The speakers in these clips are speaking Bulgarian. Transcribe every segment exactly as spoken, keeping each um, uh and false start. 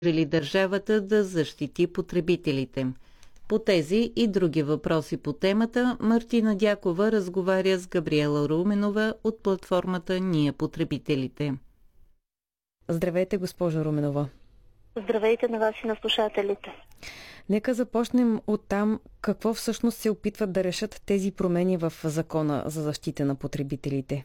ли държавата да защити потребителите? По тези и други въпроси по темата Мартина Дякова разговаря с Габриела Руменова от платформата Ние потребителите. Здравейте, госпожо Руменова. Здравейте на вас и на слушателите. Нека започнем от там какво всъщност се опитват да решат тези промени в Закона за защита на потребителите.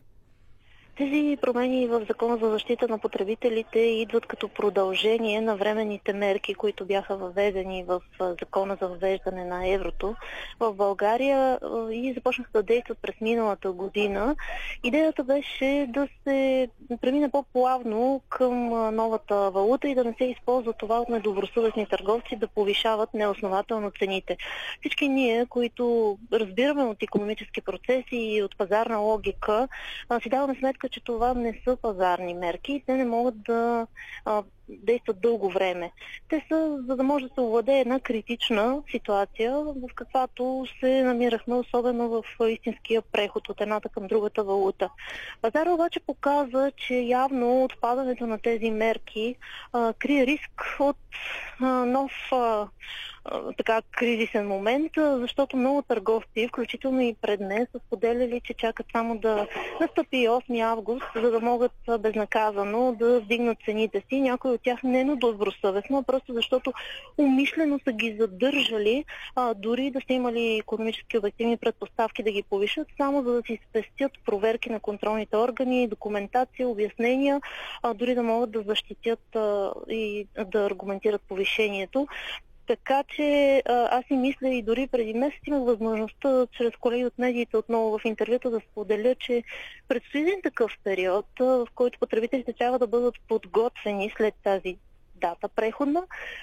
Тези промени в Закона за защита на потребителите идват като продължение на временните мерки, които бяха въведени в Закона за въвеждане на еврото в България и започнаха да действат през миналата година. Идеята беше да се премине по-плавно към новата валута и да не се използва това от недобросъвестни търговци да повишават неоснователно цените. Всички ние, които разбираме от икономически процеси и от пазарна логика, си даваме сметка, че това не са пазарни мерки и те не могат да а, действат дълго време. Те са, за да може да се овладее една критична ситуация, в каквато се намирахме, особено в истинския преход от едната към другата валута. Пазар обаче показа, че явно отпадането на тези мерки а, крие риск от а, нов а, така кризисен момент, защото много търговци, включително и пред днес, са споделяли, че чакат само да настъпи осми август, за да могат безнаказано да вдигнат цените си. Някои от тях не е добросъвестно, просто защото умишлено са ги задържали, а, дори да са имали икономически обективни предпоставки да ги повишат, само за да си спестят проверки на контролните органи, документация, обяснения, а, дори да могат да защитят а, и да аргументират повишението. Така че аз си мисля и дори преди месец имах възможността чрез колеги от медиите отново в интервюта да споделя, че предстои един такъв период, в който потребителите трябва да бъдат подготвени след тази дата преходна.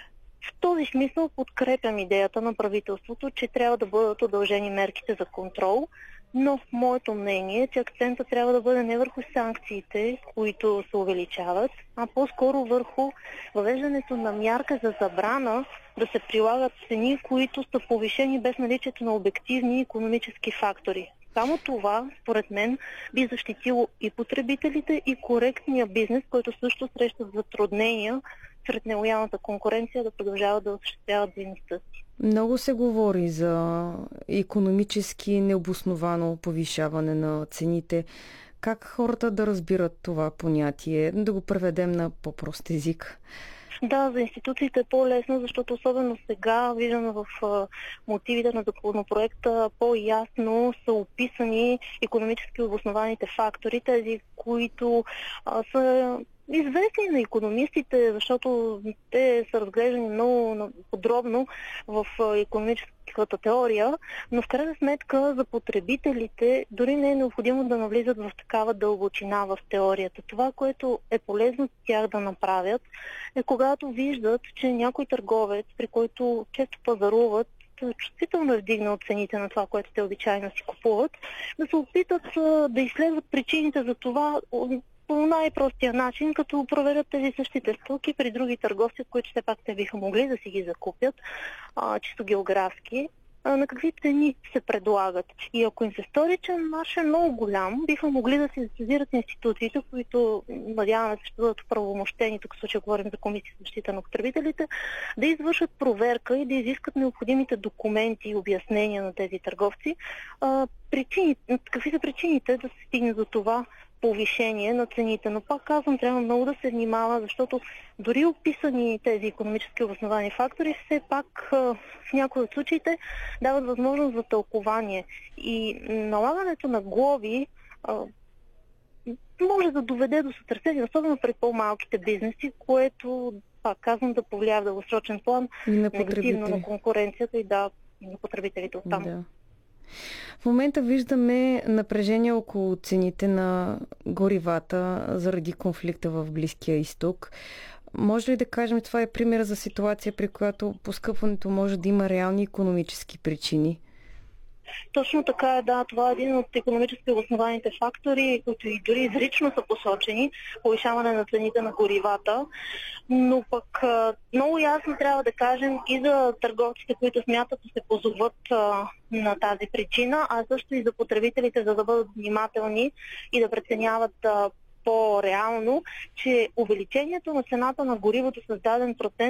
В този смисъл подкрепям идеята на правителството, че трябва да бъдат удължени мерките за контрол, но моето мнение е, че акцента трябва да бъде не върху санкциите, които се увеличават, а по-скоро върху въвеждането на мярка за забрана да се прилагат цени, които са повишени без наличието на обективни икономически фактори. Само това, според мен, би защитило и потребителите, и коректния бизнес, който също среща затруднения сред нелоялната конкуренция да продължава да осъществява дейността си. Много се говори за икономически необосновано повишаване на цените. Как хората да разбират това понятие? Да го преведем на по-прост език. Да, за институциите е по-лесно, защото особено сега виждаме в мотивите на законопроекта по-ясно са описани икономически обоснованите фактори, тези, които а, са известни на икономистите, защото те са разглеждани много подробно в икономическата теория, но в крайна сметка за потребителите дори не е необходимо да навлизат в такава дълбочина в теорията. Това, което е полезно тях да направят, е когато виждат, че някой търговец, при който често пазаруват, чувствително е вдигнал цените на това, което те обичайно си купуват, да се опитат да изследват причините за това по най-простия начин, като проверят тези същите стоки при други търговци, от които все пак те биха могли да си ги закупят, а, чисто географски, а, на какви цени се предлагат. И ако им се стори, че марш е много голям, биха могли да се сезират институциите, които, надяваме се, ще бъдат оправомощени, тук в случая говорим за Комисия за защита на потребителите, да извършат проверка и да изискат необходимите документи и обяснения на тези търговци. А, причини, какви са причините да се стигне до това повишение на цените. Но пак казвам, трябва много да се внимава, защото дори описани тези икономически обосновани фактори, все пак в някои от случаите дават възможност за тълкование. И налагането на глоби може да доведе до сътресение, особено при по-малките бизнеси, което, пак казвам, да повлияе в дългосрочен план негативно на конкуренцията и да, на потребителите оттам. Да. В момента виждаме напрежение около цените на горивата заради конфликта в Близкия изток. Може ли да кажем, това е пример за ситуация, при която поскъпването може да има реални икономически причини? Точно така е, да. Това е един от икономически основаните фактори, които и дори изрично са посочени, повишаване на цените на горивата. Но пък много ясно трябва да кажем и за търговците, които смятат да се позоват на тази причина, а също и за потребителите, за да бъдат внимателни и да преценяват по-реално, че увеличението на цената на горивото с даден процент